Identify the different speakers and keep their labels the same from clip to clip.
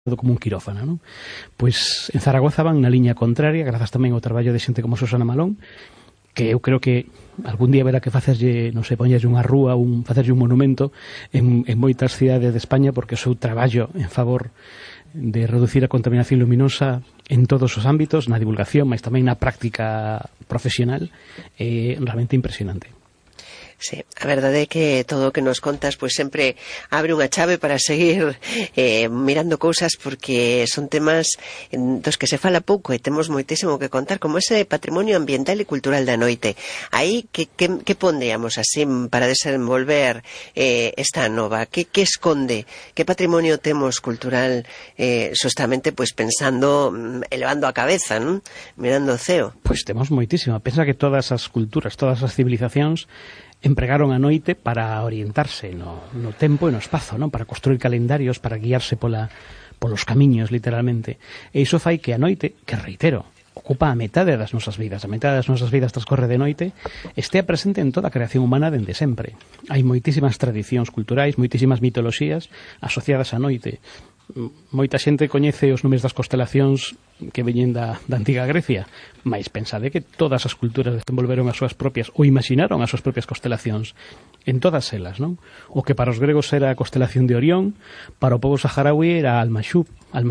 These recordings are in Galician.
Speaker 1: como un quirófano, non? Pois en Zaragoza van na liña contraria, grazas tamén ao traballo de xente como Susana Malón, que eu creo que algún día verá que facerlle, non sei, poñerlle unha rúa, facerlle un monumento en moitas cidades de España, porque o seu traballo en favor de reducir a contaminación luminosa en todos os ámbitos, na divulgación, mas tamén na práctica profesional, é realmente impresionante.
Speaker 2: Sí, a verdade é que todo o que nos contas pois sempre abre unha chave para seguir mirando cousas, porque son temas dos que se fala pouco e temos moitísimo que contar, como ese patrimonio ambiental e cultural da noite. Aí, que pondríamos así para desenvolver esta nova? Que esconde? Que patrimonio temos cultural justamente pois pensando, elevando a cabeza, non? Mirando o ceo?
Speaker 1: Pois temos moitísimo. Pensa que todas as culturas, todas as civilizacións empregaron a noite para orientarse no tempo e no espazo, non? Para construir calendarios, para guiarse polos camiños, literalmente. E iso fai que a noite, que reitero, ocupa a metade das nosas vidas, transcorre de noite, estea presente en toda a creación humana dende sempre. Hai moitísimas tradicións culturais, moitísimas mitoloxías asociadas á noite. Moita xente coñece os nomes das constelacións que veñen da antiga Grecia, mas pensade que todas as culturas desenvolveron as súas propias, ou imaginaron as súas propias constelacións en todas elas, non? O que para os gregos era a constelación de Orión, para o povo saharaui era Al-Mashbu,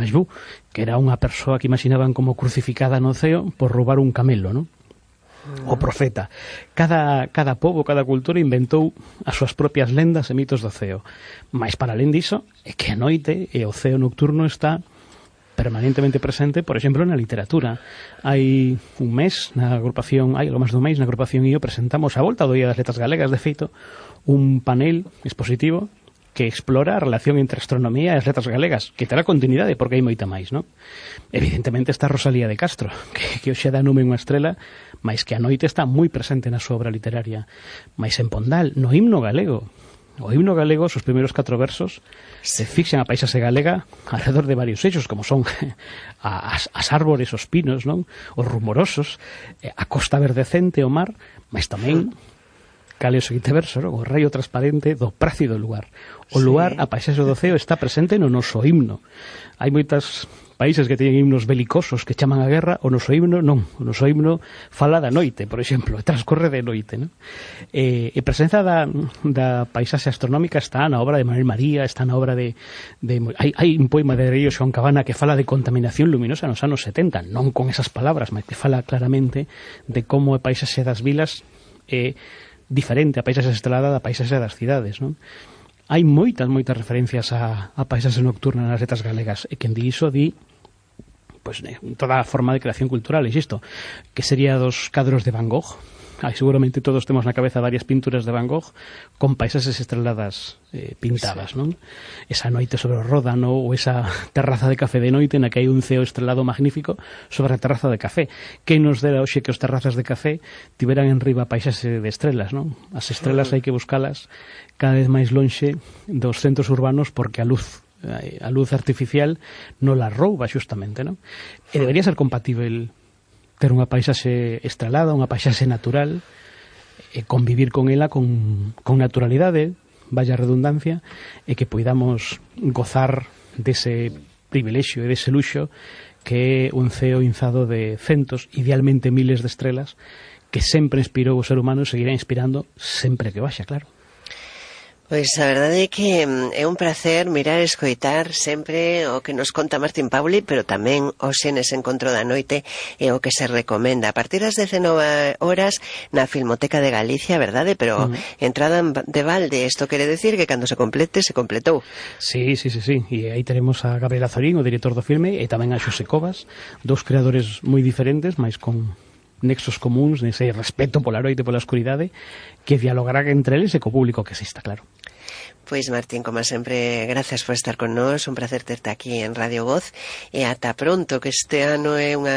Speaker 1: que era unha persoa que imaginaban como crucificada no ceo por roubar un camelo, non? O profeta. Cada pobo, cada cultura inventou as súas propias lendas e mitos do ceo. Mais para alén diso, é que a noite e o ceo nocturno está permanentemente presente, por exemplo, na literatura. Hai un mes, algo máis dun mes, na agrupación IO presentamos a volta do Día das Letras Galegas, de feito, un panel expositivo que explora a relación entre astronomía e as letras galegas, que terá continuidade porque hai moita máis, non? Evidentemente está Rosalía de Castro, que hoxe dá nome unha estrela, mas que a noite está moi presente na súa obra literaria. Mais en Pondal, no himno galego, os primeiros 4 versos se fixan a paisaxe galega alrededor de varios eixos, como son as árbores, os pinos, non? Os rumorosos, a costa verdecente, o mar, mas tamén cal é o seguinte verso, non? O raio transparente do prácido lugar. O lugar, a paisaxe do ceo, está presente no noso himno. Hai moitos países que teñen himnos belicosos que chaman a guerra, o noso himno non. O noso himno fala da noite, por exemplo, transcorre de noite, non? E presenza da paisaxe astronómica está na obra de Manuel María, está na obra de hai un poema de Río Xoan Cabana que fala de contaminación luminosa nos anos 70, non con esas palabras, mas que fala claramente de como a paisaxe das vilas é diferente a paisaxe estrelada da paisaxe das cidades, non? Hai moitas referencias a paisaxe nocturna nas letras galegas, e quen di iso di toda a forma de creación cultural, isto, que sería dos cadros de Van Gogh. Seguramente todos temos na cabeza varias pinturas de Van Gogh con paisaxes estreladas pintadas, non? Esa noite sobre o Ródano, ou esa terraza de café de noite na que hai un ceo estrelado magnífico sobre a terraza de café. Que nos dera hoxe que os terrazas de café tiveran en riba paisaxe de estrelas, non? As estrelas hai que buscalas cada vez máis lonxe dos centros urbanos, porque a luz artificial non la rouba xustamente, non? E debería ser compatível ter unha paisaxe estrelada, unha paisaxe natural, e convivir con ela con naturalidade, vaya redundancia, e que poidamos gozar dese privilexio e dese luxo que é un ceo inzado de centos, idealmente miles de estrelas, que sempre inspirou o ser humano e seguirá inspirando sempre que vaxa, claro.
Speaker 2: Pois a verdade é que é un placer mirar e escoitar sempre o que nos conta Martín Pauli, pero tamén o Xenes Encontro da Noite e o que se recomenda a partir das 19 horas na Filmoteca de Galicia, verdade? Pero entrada de balde, isto quere decir que cando se complete, se completou.
Speaker 1: Sí, e aí teremos a Gabriela Zorín, o director do filme, e tamén a Xosé Covas, dous creadores moi diferentes, mas con nexos comuns, nese respeto pola noite e pola oscuridade, que dialogará entre eles e co público que exista, claro.
Speaker 2: Pois Martín, como sempre, gracias por estar con nós, un placer terte aquí en Radio Voz, e ata pronto, que este ano é un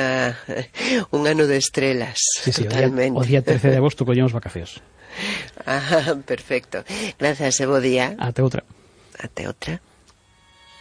Speaker 2: ano de estrelas, totalmente.
Speaker 1: O día 13 de agosto collemos vacacións.
Speaker 2: Perfecto. Gracias e bo día.
Speaker 1: Até outra.
Speaker 2: Até outra.